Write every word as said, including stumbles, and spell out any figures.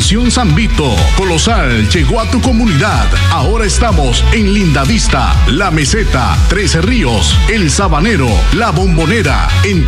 Atención San Vito, Colosal llegó a tu comunidad. Ahora estamos en Lindavista, La Meseta, Tres Ríos, El Sabanero, La Bombonera, en